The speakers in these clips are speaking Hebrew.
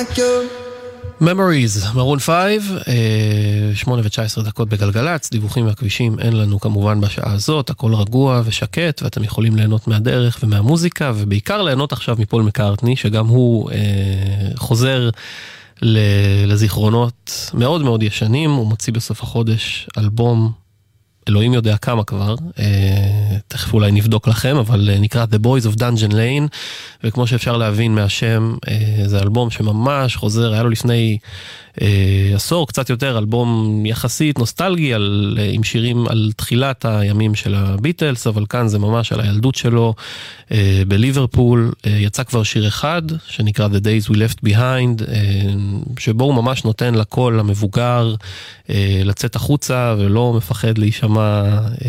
like you. Memories, מרון 5, 8:19 בגלגלץ, דיווחים מהכבישים אין לנו כמובן בשעה הזאת, הכל רגוע ושקט, ואתם יכולים ליהנות מהדרך ומהמוזיקה, ובעיקר ליהנות עכשיו מפול מקארטני, שגם הוא חוזר לזיכרונות מאוד מאוד ישנים, הוא מוציא בסוף החודש אלבום, אלוהים יודע כמה כבר, תכף אולי נבדוק לכם, אבל נקרא The Boys of Dungeon Lane, וכמו שאפשר להבין מהשם, זה אלבום שממש חוזר, היה לו לפני עשור, קצת יותר, אלבום יחסית נוסטלגי, עם שירים על תחילת הימים של הביטלס, אבל כאן זה ממש על הילדות שלו, בליברפול, יצא כבר שיר אחד, שנקרא The Days We Left Behind, שבו הוא ממש נותן לקול המבוגר, לצאת החוצה, ולא מפחד להישמע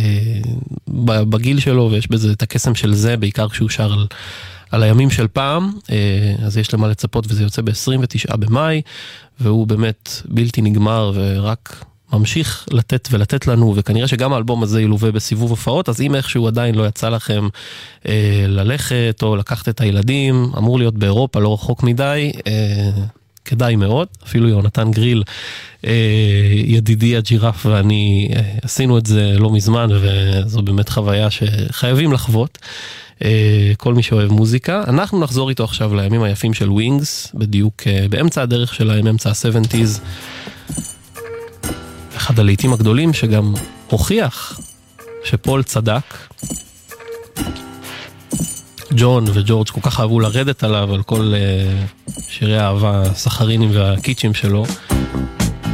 בגיל שלו, ויש בזה את הקסם של זה, בעיקר כשהוא שר על הימים של פעם, אז יש למה לצפות, וזה יוצא ב-29 במאי, והוא באמת בלתי נגמר, ורק ממשיך לתת ולתת לנו, וכנראה שגם האלבום הזה ילווה בסיבוב הופעות, אז אם איכשהו עדיין לא יצא לכם ללכת, או לקחת את הילדים, אמור להיות באירופה, לא רחוק מדי, כדאי מאוד, אפילו יונתן גריל, ידידי הג'ירף ואני עשינו את זה לא מזמן, וזו באמת חוויה שחייבים לחוות, כל מי שאוהב מוזיקה. אנחנו נחזור איתו עכשיו לימים היפים של ווינגס, בדיוק באמצע הדרך שלהם, אמצע ה-70s, אחד הלעיתים הגדולים שגם הוכיח שפול צדק, ג'ון וג'ורג' כל כך אהבו לרדת עליו על כל שירי האהבה, הסחרינים והקיצ'ים שלו,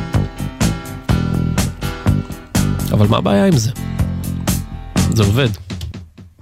אבל מה הבעיה עם זה? זה עובד.